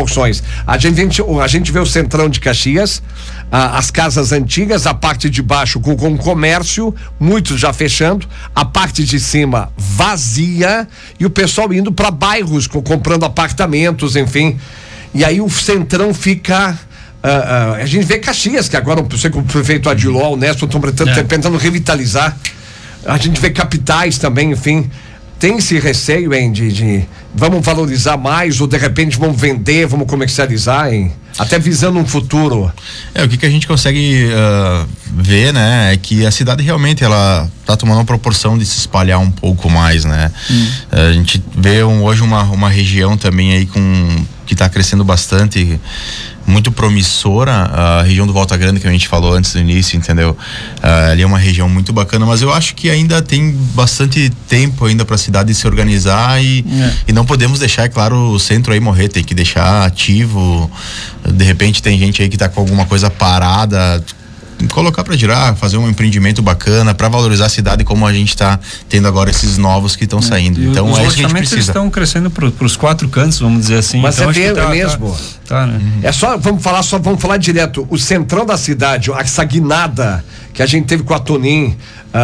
proporções. A gente vê o centrão de Caxias, as casas antigas, a parte de baixo com comércio, muitos já fechando, a parte de cima vazia e o pessoal indo para bairros, comprando apartamentos, enfim. E aí o centrão fica... a gente vê Caxias, que agora o prefeito Adiló, o Néstor estão tentando revitalizar. A gente vê capitais também, enfim. Tem esse receio, hein, de vamos valorizar mais ou de repente vamos vender, vamos comercializar, hein? Até visando um futuro. O que a gente consegue ver, né, é que a cidade realmente ela tá tomando uma proporção de se espalhar um pouco mais, né? A gente vê hoje uma região também aí que tá crescendo bastante, muito promissora, a região do Volta Grande que a gente falou antes do início, entendeu? Ali é uma região muito bacana, mas eu acho que ainda tem bastante tempo ainda para a cidade se organizar e não podemos deixar, é claro, o centro aí morrer, tem que deixar ativo. De repente tem gente aí que tá com alguma coisa parada, colocar para girar, fazer um empreendimento bacana para valorizar a cidade, como a gente está tendo agora esses novos que estão saindo. Então os é isso que a gente precisa. Estão crescendo para os 4 cantos, vamos dizer assim. Mas então, é mesmo. Né? É vamos falar direto. O centrão da cidade, essa guinada que a gente teve com a Tonin,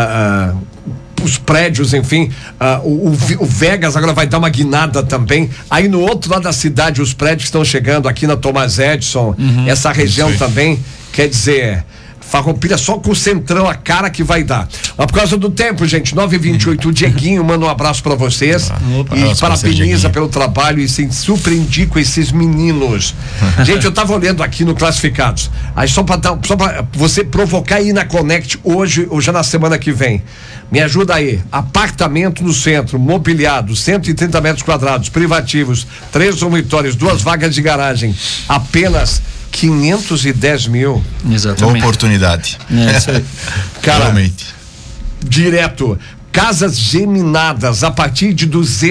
os prédios, enfim, o Vegas agora vai dar uma guinada também. Aí no outro lado da cidade, os prédios estão chegando aqui na Thomas Edison, essa região também, quer dizer, Farroupilha só com o centrão, a cara que vai dar. Mas por causa do tempo, gente, 9h28, o Dieguinho manda um abraço pra vocês e parabeniza pelo trabalho e se surpreendi com esses meninos. Gente, eu tava olhando aqui no Classificados, aí só pra você provocar aí na Connect hoje ou já na semana que vem. Me ajuda aí, apartamento no centro, mobiliado, 130 metros quadrados, privativos, 3 dormitórios, 2 vagas de garagem, apenas 510 mil. Exatamente. Oportunidade. Isso aí. Cara, realmente. Direto. Casas geminadas a partir de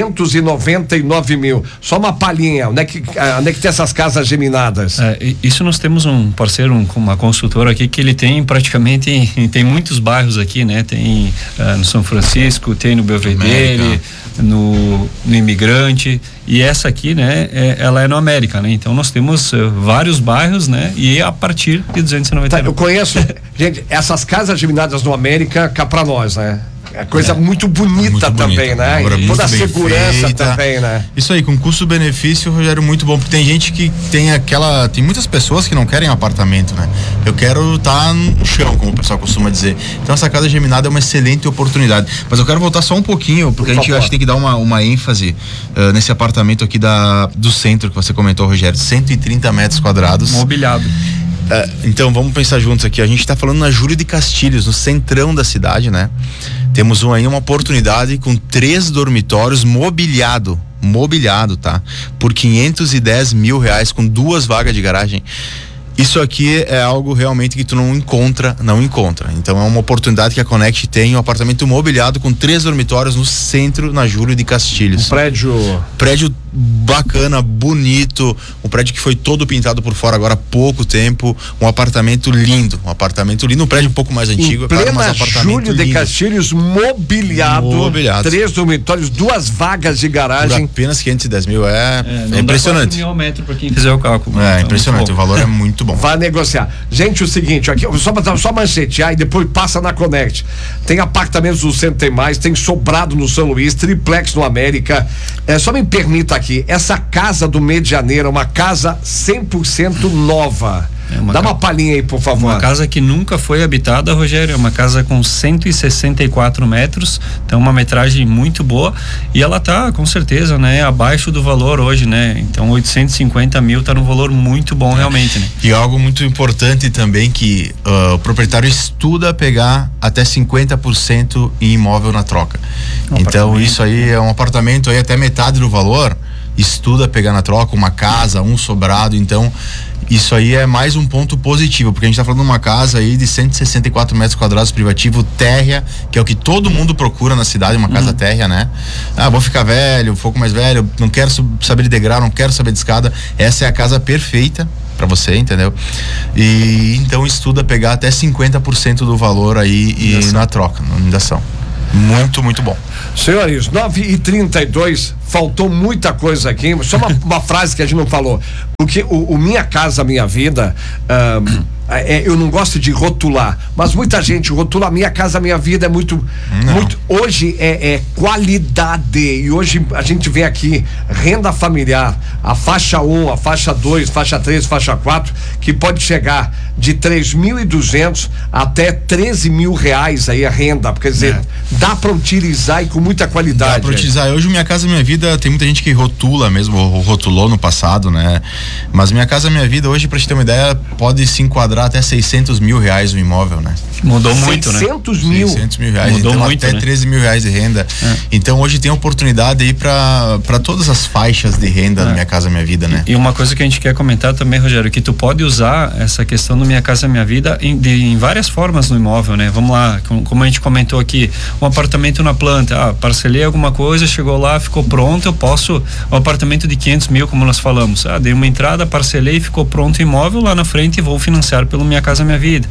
299 mil. Só uma palhinha. Onde é que tem essas casas geminadas? Isso nós temos um parceiro, uma consultora aqui que ele tem praticamente, tem muitos bairros aqui, né? Tem no São Francisco, tem no Belvedere, no Imigrante, e essa aqui, né? Ela é no América, né? Então nós temos vários bairros, né? E a partir de 299. Eu conheço, gente, essas casas geminadas no América, cá pra nós, né? É coisa muito bonita também, né? E toda a segurança também, né? Isso aí, com custo-benefício, Rogério, muito bom, porque tem gente que tem muitas pessoas que não querem apartamento, né? Eu quero estar no chão, como o pessoal costuma dizer. Então essa casa geminada é uma excelente oportunidade. Mas eu quero voltar só um pouquinho, porque a gente acho que tem que dar uma ênfase nesse apartamento aqui do centro que você comentou, Rogério, 130 metros quadrados. Mobiliado. Então vamos pensar juntos aqui. A gente está falando na Júlio de Castilhos, no centrão da cidade, né? Temos aí uma oportunidade com 3 dormitórios mobiliado, tá? Por 510 mil reais, com 2 vagas de garagem. Isso aqui é algo realmente que tu não encontra. Então é uma oportunidade que a Connect tem, um apartamento mobiliado com 3 dormitórios no centro, na Júlio de Castilhos. Um prédio bacana, bonito, um prédio que foi todo pintado por fora agora há pouco tempo, um apartamento lindo, um prédio um pouco mais antigo, em plena Júlio de Castilhos, mobiliado, 3 dormitórios, 2 vagas de garagem. Por apenas 510 mil, é impressionante. Dá metro para quem fizer o cálculo. É impressionante, o valor é muito bom. Vai negociar. Gente, o seguinte, aqui, só manchetear e depois passa na Connect. Tem apartamentos no centro, tem mais, tem sobrado no São Luís, triplex no América. Só me permita aqui, essa casa do Medianeira é uma casa 100% nova. Dá uma palhinha aí, por favor. Uma casa que nunca foi habitada, Rogério, é uma casa com 164 metros, então uma metragem muito boa, e ela tá, com certeza, né, abaixo do valor hoje, né, então 850 mil tá num valor muito bom realmente, né. E algo muito importante também que o proprietário estuda pegar até 50% em imóvel na troca. Então isso aí é um apartamento aí até metade do valor, estuda pegar na troca, uma casa, um sobrado, então isso aí é mais um ponto positivo, porque a gente tá falando de uma casa aí de 164 metros quadrados, privativo, térrea, que é o que todo mundo procura na cidade, uma casa térrea, né? Vou ficar velho, um pouco mais velho, não quero saber de degrau, não quero saber de escada, essa é a casa perfeita pra você, entendeu? E então estuda pegar até 50% do valor aí na troca, na inundação. Muito, muito bom. Senhores, 9h32, faltou muita coisa aqui, só uma frase que a gente não falou, porque o Minha Casa Minha Vida, eu não gosto de rotular, mas muita gente rotula Minha Casa Minha Vida, é muito, hoje é qualidade, e hoje a gente vê aqui renda familiar, a faixa 1, a faixa 2, faixa 3, faixa 4, que pode chegar de 3.200 até 13 mil reais aí a renda, quer dizer, dá para utilizar e com muita qualidade. Dá para utilizar. Hoje Minha Casa Minha Vida, tem muita gente que rotula mesmo, ou rotulou no passado, né? Mas Minha Casa Minha Vida hoje, pra te ter uma ideia, pode se enquadrar até 600 mil reais o imóvel, né? Mudou muito, 600 mil. 600 mil reais. Mudou então muito, até né? 13 mil reais de renda. Então hoje tem oportunidade aí para todas as faixas de renda da Minha Casa Minha Vida, né? E uma coisa que a gente quer comentar também, Rogério, que tu pode usar essa questão do Minha Casa Minha Vida em várias formas no imóvel, né? Vamos lá, como a gente comentou aqui, um apartamento na planta, parcelei alguma coisa, chegou lá, ficou pronto, eu posso, um apartamento de 500 mil, como nós falamos, dei uma entrada, parcelei, ficou pronto o imóvel, lá na frente vou financiar pelo Minha Casa Minha Vida.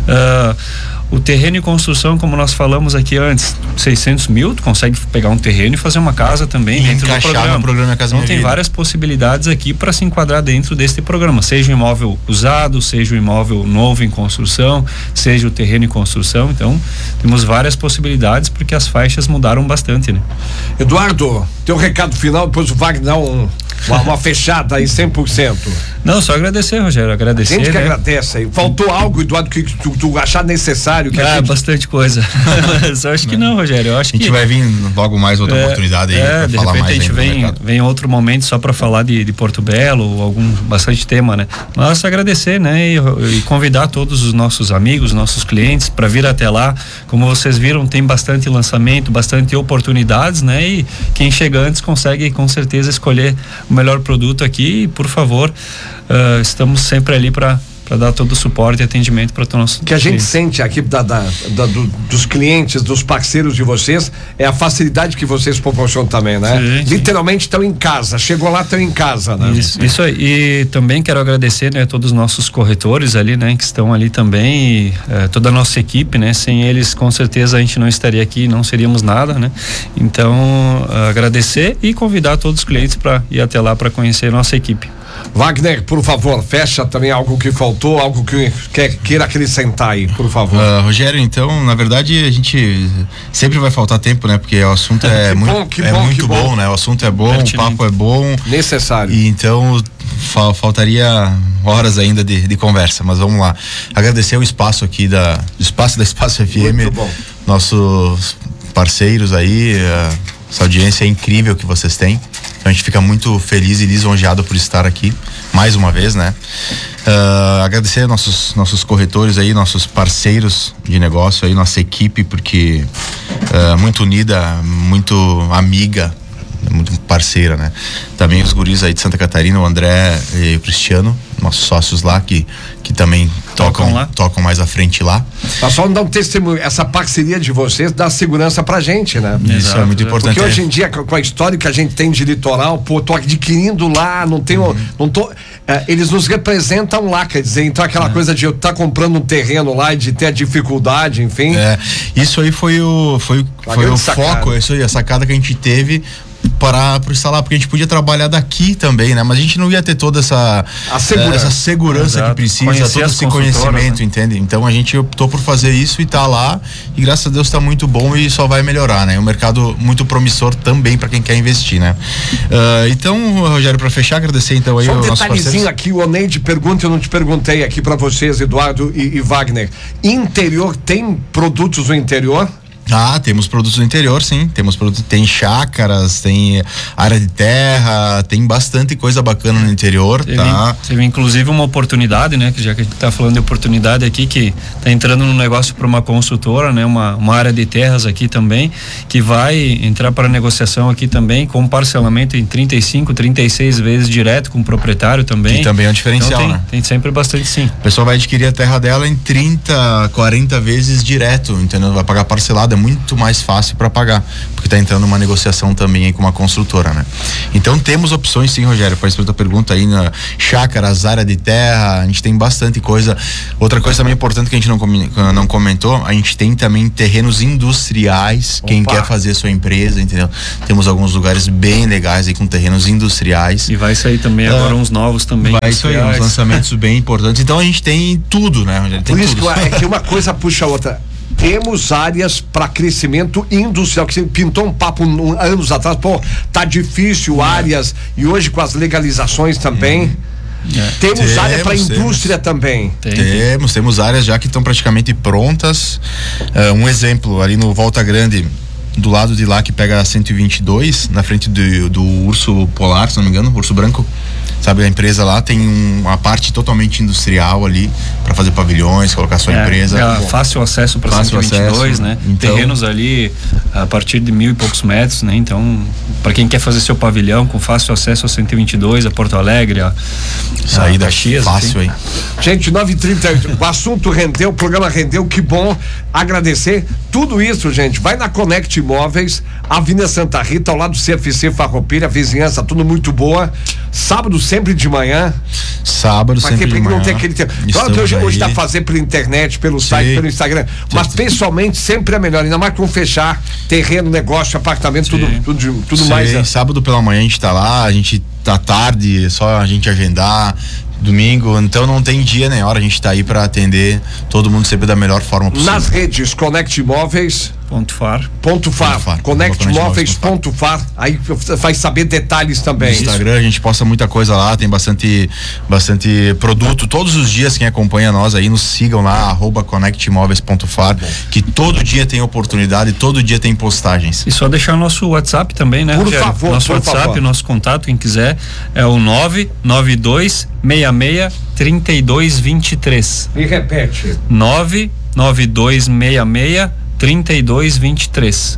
O terreno e construção, como nós falamos aqui antes, 600 mil, tu consegue pegar um terreno e fazer uma casa também dentro do programa. No programa Minha Casa Minha Então tem Vida. várias possibilidades aqui para se enquadrar dentro deste programa, seja um imóvel usado, seja um imóvel novo em construção, seja o terreno em construção. Então temos várias possibilidades porque as faixas mudaram bastante, né? Eduardo, teu recado final, depois o Wagner dá uma fechada aí 100%. Não, só agradecer, Rogério, agradecer. A gente que né? agradece aí. Faltou algo, Eduardo, que tu achar necessário? Que bastante coisa. Mas eu acho que não, Rogério. Eu acho a gente vai vir logo mais outra oportunidade aí pra de falar repente mais. A gente vem outro momento só para falar de Porto Belo ou bastante tema, né? Mas agradecer, né? E convidar todos os nossos amigos, nossos clientes para vir até lá. Como vocês viram, tem bastante lançamento, bastante oportunidades, né? E quem chega antes consegue com certeza escolher o melhor produto aqui. E, por favor, estamos sempre ali para dar todo o suporte e atendimento para todos nós. O que a gente sente aqui dos clientes, dos parceiros de vocês, é a facilidade que vocês proporcionam também, né? Sim. Literalmente estão em casa, chegou lá, estão em casa, né? Isso aí. E também quero agradecer, né, todos os nossos corretores ali, né, que estão ali também, e, toda a nossa equipe, né? Sem eles, com certeza, a gente não estaria aqui, não seríamos nada, né? Então, agradecer e convidar todos os clientes para ir até lá para conhecer a nossa equipe. Wagner, por favor, fecha também algo que faltou, algo que queira acrescentar aí, por favor. Rogério, então, na verdade, a gente sempre vai faltar tempo, né? Porque o assunto é muito bom, né? O assunto é bom, o papo é bom. Necessário. E então, faltaria horas ainda de conversa, mas vamos lá. Agradecer o espaço aqui da Espaço FM, muito bom. Nossos parceiros aí, essa audiência é incrível que vocês têm. Então a gente fica muito feliz e lisonjeado por estar aqui mais uma vez, né? Agradecer nossos corretores aí, nossos parceiros de negócio aí, nossa equipe, porque muito unida, muito amiga, muito parceira, né? Também os guris aí de Santa Catarina, o André e o Cristiano, nossos sócios lá que também tocam mais à frente lá. Mas só dar um testemunho, essa parceria de vocês dá segurança pra gente, né? Isso é muito importante. Porque hoje em dia, com a história que a gente tem de litoral, tô adquirindo lá, eles nos representam lá, quer dizer, então aquela coisa de eu estar comprando um terreno lá e de ter a dificuldade, enfim. Isso aí foi o foco, isso aí, a sacada que a gente teve para instalar, porque a gente podia trabalhar daqui também, né? Mas a gente não ia ter toda essa segurança que precisa, todo esse conhecimento, né? Entende? Então a gente optou por fazer isso e tá lá, e graças a Deus tá muito bom e só vai melhorar, né? Um mercado muito promissor também para quem quer investir, né? Então, Rogério, para fechar, agradecer então aí só o um nosso detalhezinho aqui, o Oneide pergunta, eu não te perguntei aqui para vocês, Eduardo e Wagner. Interior, tem produtos no interior? Temos produtos do interior, sim. Tem chácaras, tem área de terra, tem bastante coisa bacana no interior, Teve inclusive uma oportunidade, né? Que já que a gente tá falando de oportunidade aqui, que tá entrando num negócio para uma consultora, né? Uma área de terras aqui também, que vai entrar para negociação aqui também, com parcelamento em 35, 36 vezes direto com o proprietário também. E também é um diferencial, então, né? Tem sempre bastante, sim. O pessoal vai adquirir a terra dela em 30, 40 vezes direto, entendeu? Vai pagar parcelado, é muito mais fácil para pagar, porque está entrando uma negociação também aí com uma construtora, né? Então temos opções sim, Rogério, para responder a pergunta aí, na chácaras, área de terra, a gente tem bastante coisa. Outra coisa também importante que a gente não comentou, a gente tem também terrenos industriais. Quem quer fazer sua empresa, entendeu? Temos alguns lugares bem legais aí com terrenos industriais. E vai sair também agora uns novos também. Vai sair uns lançamentos bem importantes. Então a gente tem tudo, né, Rogério? Tem por isso tudo. que uma coisa puxa a outra. Temos áreas para crescimento industrial, que você pintou um papo anos atrás, tá difícil áreas, e hoje com as legalizações também. Temos área para indústria também. Temos áreas já que estão praticamente prontas. Um exemplo, ali no Volta Grande, do lado de lá que pega a 122, na frente do Urso Polar, se não me engano, Urso Branco. Sabe, a empresa lá tem uma parte totalmente industrial ali para fazer pavilhões, colocar sua empresa. Fácil acesso para 122, né? Então, terrenos ali a partir de 1.000 e poucos metros, né? Então, para quem quer fazer seu pavilhão com fácil acesso a 122, a Porto Alegre, saída Caxias, fácil aí. Gente, 9h38, o assunto rendeu, o programa rendeu, que bom. Agradecer tudo isso, gente. Vai na Connect Imóveis, Avenida Santa Rita, ao lado do CFC Farroupilha, vizinhança, tudo muito boa. Sábado sempre de manhã. Sábado sempre de manhã. Não tem aquele tempo. Claro que hoje dá pra fazer pela internet, pelo site, pelo Instagram. Mas pessoalmente sempre é melhor. Ainda mais com fechar terreno, negócio, apartamento, tudo mais. Sábado pela manhã a gente tá lá, a gente tá tarde, só a gente agendar. Domingo, então não tem dia nem hora, a gente tá aí para atender todo mundo sempre da melhor forma possível. Nas redes Connect Imóveis .far, Connect Imóveis .far, aí vai saber detalhes também. No Instagram a gente posta muita coisa lá, tem bastante produto todos os dias. Quem acompanha nós aí, nos sigam lá, @connectimóveis.far, que todo dia tem oportunidade, todo dia tem postagens. E só deixar o nosso WhatsApp também, né, Por favor, nosso WhatsApp, nosso contato, quem quiser, é o 992663223. Me repete. 992663223.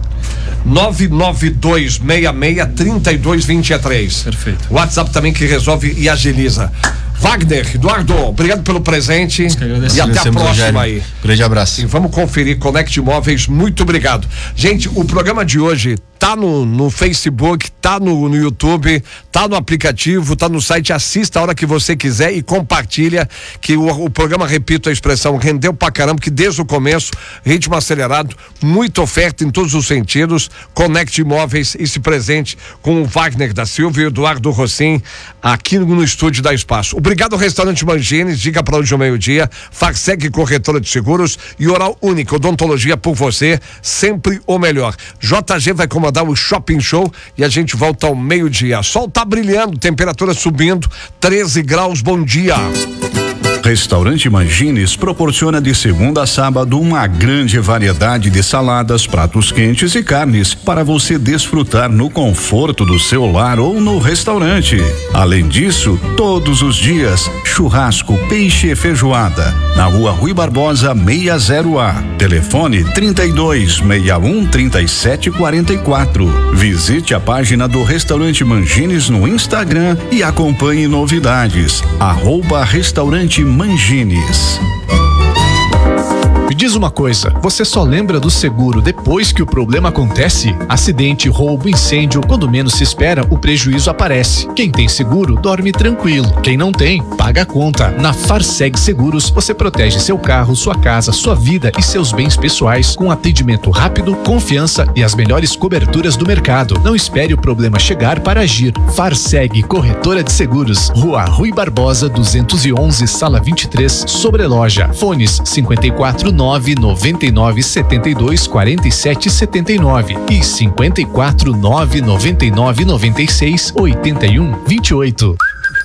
992663223. Perfeito. WhatsApp também que resolve e agiliza. Wagner, Eduardo, obrigado pelo presente e até a próxima, Rogério. Aí. Grande abraço. E vamos conferir Connect Imóveis, muito obrigado. Gente, o programa de hoje tá no Facebook, tá no YouTube, tá no aplicativo, tá no site, assista a hora que você quiser e compartilha, que o programa, repito a expressão, rendeu pra caramba, que desde o começo, ritmo acelerado, muita oferta em todos os sentidos. Connect Imóveis, esse presente com o Wagner da Silva e o Eduardo Rossim aqui no estúdio da Espaço. Obrigado ao Restaurante Mangines, diga para hoje ao meio-dia, Farseg Corretora de Seguros e Oral Única, odontologia por você, sempre o melhor. JG vai comandar o Shopping Show e a gente volta ao meio-dia. Sol tá brilhando, temperatura subindo, 13 graus, bom dia. Restaurante Mangines proporciona de segunda a sábado uma grande variedade de saladas, pratos quentes e carnes para você desfrutar no conforto do seu lar ou no restaurante. Além disso, todos os dias, churrasco, peixe e feijoada. Na Rua Rui Barbosa 60A. Telefone 3261-3744. Visite a página do Restaurante Mangines no Instagram e acompanhe novidades. @Restaurante Mangines. Me diz uma coisa, você só lembra do seguro depois que o problema acontece? Acidente, roubo, incêndio, quando menos se espera, o prejuízo aparece. Quem tem seguro, dorme tranquilo. Quem não tem, paga a conta. Na Farseg Seguros, você protege seu carro, sua casa, sua vida e seus bens pessoais com atendimento rápido, confiança e as melhores coberturas do mercado. Não espere o problema chegar para agir. Farseg Corretora de Seguros, Rua Rui Barbosa 211, Sala 23, Sobreloja. Fones 549-9972-4779 e 549-9996-8128.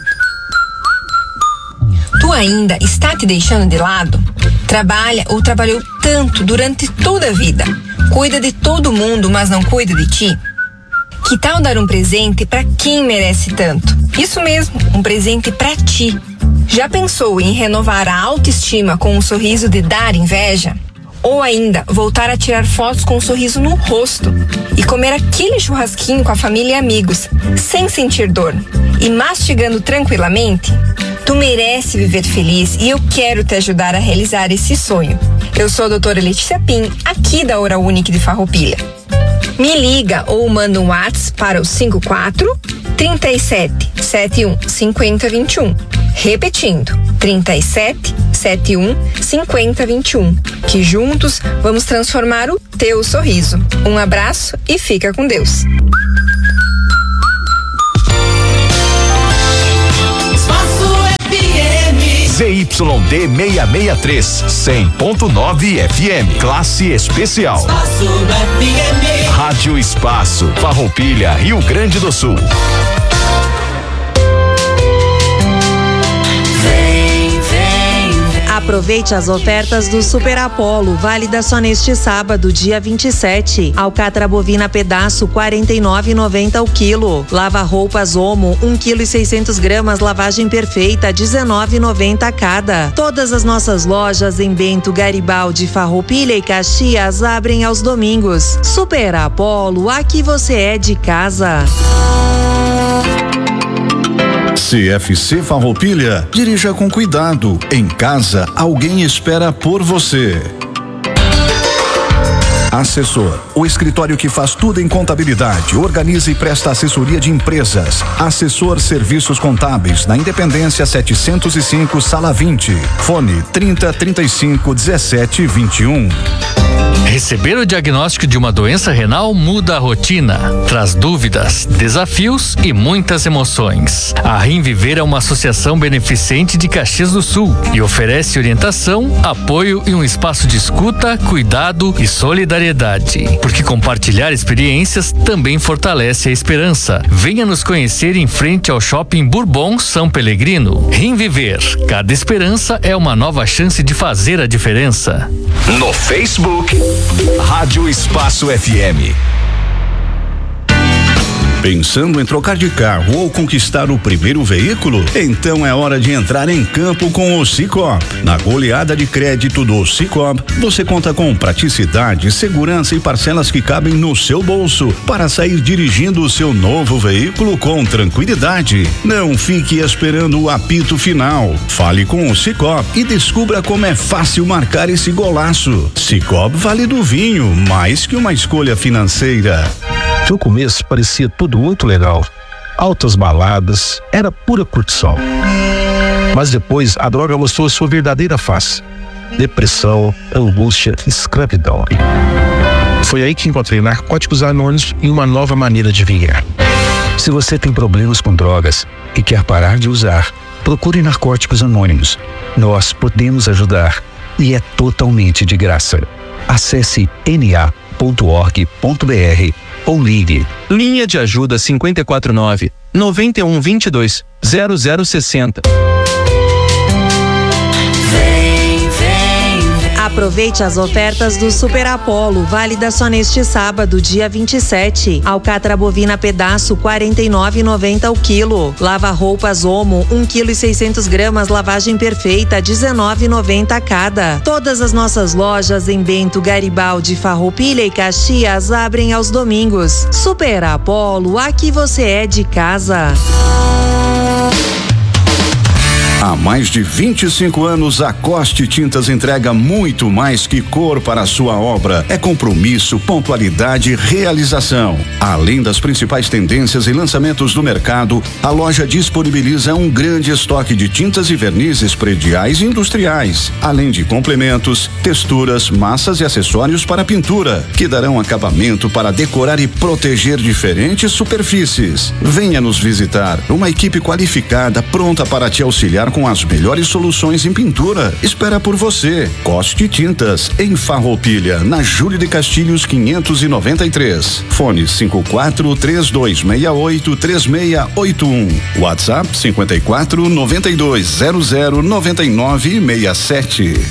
Tu ainda está te deixando de lado? Trabalha ou trabalhou tanto durante toda a vida? Cuida de todo mundo, mas não cuida de ti? Que tal dar um presente para quem merece tanto? Isso mesmo, um presente para ti. Já pensou em renovar a autoestima com um sorriso de dar inveja? Ou ainda, voltar a tirar fotos com um sorriso no rosto e comer aquele churrasquinho com a família e amigos, sem sentir dor e mastigando tranquilamente? Tu merece viver feliz e eu quero te ajudar a realizar esse sonho. Eu sou a doutora Letícia Pim, aqui da Oral Unique de Farroupilha. Me liga ou manda um WhatsApp para o 54 37 71 50 21. Repetindo, 37 71 50 21. Que juntos vamos transformar o teu sorriso. Um abraço e fica com Deus. ZYD 663, 100.9 FM, classe especial. Espaço FM. Rádio Espaço, Farroupilha, Rio Grande do Sul. Aproveite as ofertas do Super Apollo, válida só neste sábado, dia 27. Alcatra bovina pedaço, R$ 49,90 o quilo. Lava roupas Omo, 1,6 kg, lavagem perfeita, R$ 19,90 cada. Todas as nossas lojas em Bento, Garibaldi, Farroupilha e Caxias abrem aos domingos. Super Apollo, aqui você é de casa. CFC Farroupilha, dirija com cuidado. Em casa, alguém espera por você. Assessor, o escritório que faz tudo em contabilidade, organiza e presta assessoria de empresas. Assessor Serviços Contábeis, na Independência 705, sala 20. Fone 30 35 17 21. Receber o diagnóstico de uma doença renal muda a rotina, traz dúvidas, desafios e muitas emoções. A Rimviver é uma associação beneficente de Caxias do Sul e oferece orientação, apoio e um espaço de escuta, cuidado e solidariedade. Porque compartilhar experiências também fortalece a esperança. Venha nos conhecer em frente ao Shopping Bourbon São Pelegrino. Rimviver, cada esperança é uma nova chance de fazer a diferença. No Facebook, Rádio Espaço FM. Pensando em trocar de carro ou conquistar o primeiro veículo? Então é hora de entrar em campo com o Sicoob. Na goleada de crédito do Sicoob, você conta com praticidade, segurança e parcelas que cabem no seu bolso para sair dirigindo o seu novo veículo com tranquilidade. Não fique esperando o apito final. Fale com o Sicoob e descubra como é fácil marcar esse golaço. Sicoob Vale do Vinho, mais que uma escolha financeira. No começo parecia tudo muito legal. Altas baladas, era pura curtição. Mas depois a droga mostrou sua verdadeira face. Depressão, angústia, escravidão. Foi aí que encontrei Narcóticos Anônimos e uma nova maneira de viver. Se você tem problemas com drogas e quer parar de usar, procure Narcóticos Anônimos. Nós podemos ajudar e é totalmente de graça. Acesse na.org.br ou ligue. Linha de ajuda 549-9122-0060. Aproveite as ofertas do Super Apollo, válida só neste sábado, dia 27. Alcatra bovina pedaço, R$ 49,90 o quilo. Lava roupas Omo, 1,6 kg, lavagem perfeita, R$ 19,90 cada. Todas as nossas lojas em Bento, Garibaldi, Farroupilha e Caxias abrem aos domingos. Super Apollo, aqui você é de casa. Há mais de 25 anos, a Coste Tintas entrega muito mais que cor para a sua obra. É compromisso, pontualidade e realização. Além das principais tendências e lançamentos do mercado, a loja disponibiliza um grande estoque de tintas e vernizes prediais e industriais, além de complementos, texturas, massas e acessórios para pintura, que darão acabamento para decorar e proteger diferentes superfícies. Venha nos visitar. Uma equipe qualificada pronta para te auxiliar com as melhores soluções em pintura. Espera por você. Coste Tintas, em Farroupilha, na Júlio de Castilhos 593. Fone 54-3268-3681. WhatsApp 54-9200-9967.